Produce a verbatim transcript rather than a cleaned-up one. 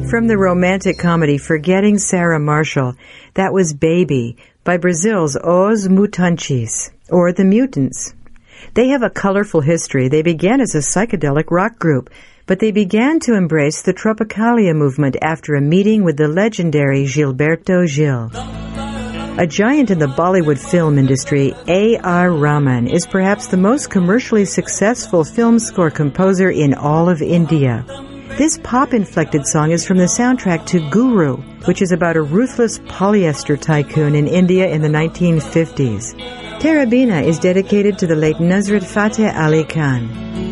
From the romantic comedy Forgetting Sarah Marshall, that was Baby by Brazil's Os Mutantes, or The Mutants. They have a colorful history. They began as a psychedelic rock group, but they began to embrace the Tropicalia movement after a meeting with the legendary Gilberto Gil. A giant in the Bollywood film industry, A R Rahman is perhaps the most commercially successful film score composer in all of India. This pop-inflected song is from the soundtrack to Guru, which is about a ruthless polyester tycoon in India in the nineteen fifties. Terabina is dedicated to the late Nusrat Fateh Ali Khan.